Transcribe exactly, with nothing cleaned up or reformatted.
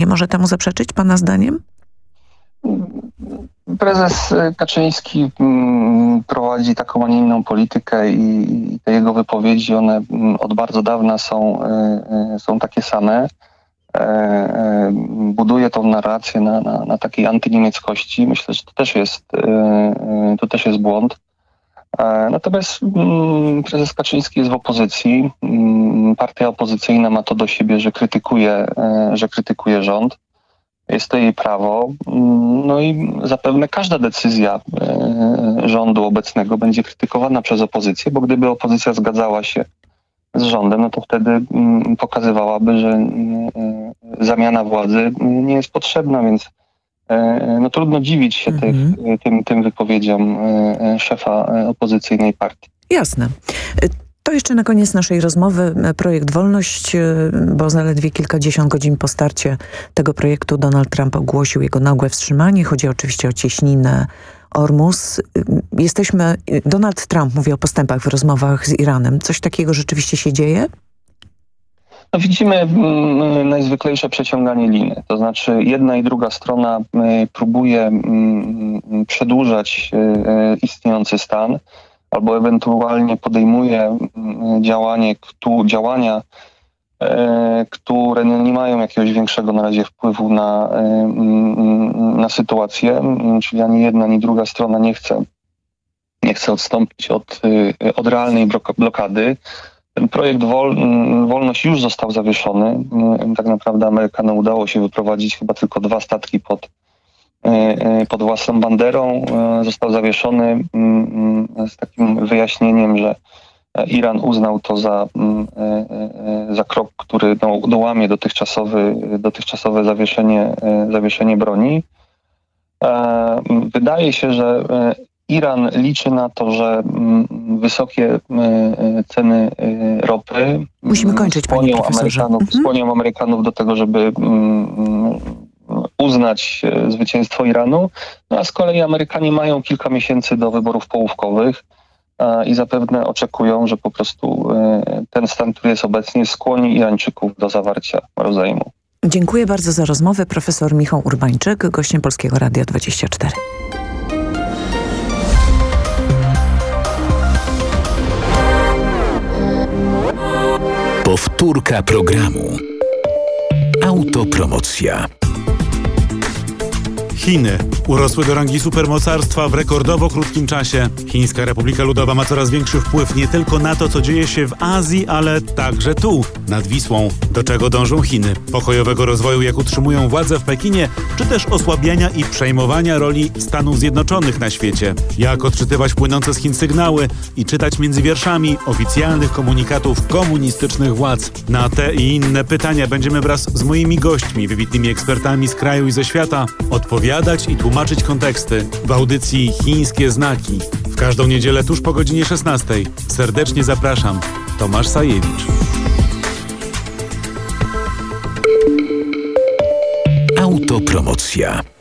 może temu zaprzeczyć, pana zdaniem? Prezes Kaczyński prowadzi taką, a nie inną politykę i te jego wypowiedzi, one od bardzo dawna są, są takie same. Buduje tą narrację na, na, na takiej antyniemieckości. Myślę, że to też jest, to też jest błąd. Natomiast prezes Kaczyński jest w opozycji. Partia opozycyjna ma to do siebie, że krytykuje, że krytykuje rząd. Jest to jej prawo. No i zapewne każda decyzja rządu obecnego będzie krytykowana przez opozycję, bo gdyby opozycja zgadzała się z rządem, no to wtedy pokazywałaby, że zamiana władzy nie jest potrzebna, więc no trudno dziwić się mhm. tych, tym, tym wypowiedziom szefa opozycyjnej partii. Jasne. To jeszcze na koniec naszej rozmowy projekt Wolność, bo zaledwie kilkadziesiąt godzin po starcie tego projektu Donald Trump ogłosił jego nagłe wstrzymanie. Chodzi oczywiście o cieśninę Ormus. Jesteśmy, Donald Trump mówi o postępach w rozmowach z Iranem. Coś takiego rzeczywiście się dzieje? No widzimy mm, najzwyklejsze przeciąganie liny. To znaczy jedna i druga strona y, próbuje y, przedłużać y, istniejący stan albo ewentualnie podejmuje y, działanie, ktu, działania, y, które nie mają jakiegoś większego na razie wpływu na, y, na sytuację. Czyli ani jedna, ani druga strona nie chce, nie chce odstąpić od, y, od realnej blokady. Ten projekt Wol, Wolność już został zawieszony. Tak naprawdę Amerykanom udało się wyprowadzić chyba tylko dwa statki pod, pod własną banderą. Został zawieszony z takim wyjaśnieniem, że Iran uznał to za, za krok, który no, dołamie dotychczasowy, dotychczasowe zawieszenie, zawieszenie broni. Wydaje się, że Iran liczy na to, że wysokie ceny ropy Musimy kończyć, skłonią, panie profesorze. Amerykanów, Mhm. skłonią Amerykanów do tego, żeby uznać zwycięstwo Iranu. No a z kolei Amerykanie mają kilka miesięcy do wyborów połówkowych i zapewne oczekują, że po prostu ten stan, który jest obecnie, skłoni Irańczyków do zawarcia rozejmu. Dziękuję bardzo za rozmowę. Profesor Michał Urbańczyk, gościem Polskiego Radia dwadzieścia cztery. Powtórka programu. Autopromocja. Chiny urosły do rangi supermocarstwa w rekordowo krótkim czasie. Chińska Republika Ludowa ma coraz większy wpływ nie tylko na to, co dzieje się w Azji, ale także tu, nad Wisłą. Do czego dążą Chiny? Pokojowego rozwoju, jak utrzymują władzę w Pekinie, czy też osłabiania i przejmowania roli Stanów Zjednoczonych na świecie? Jak odczytywać płynące z Chin sygnały i czytać między wierszami oficjalnych komunikatów komunistycznych władz? Na te i inne pytania będziemy wraz z moimi gośćmi, wybitnymi ekspertami z kraju i ze świata, odpowiadać i tłumaczyć konteksty w audycji Chińskie Znaki. W każdą niedzielę tuż po godzinie szesnastej. Serdecznie zapraszam. Tomasz Sajewicz. Autopromocja.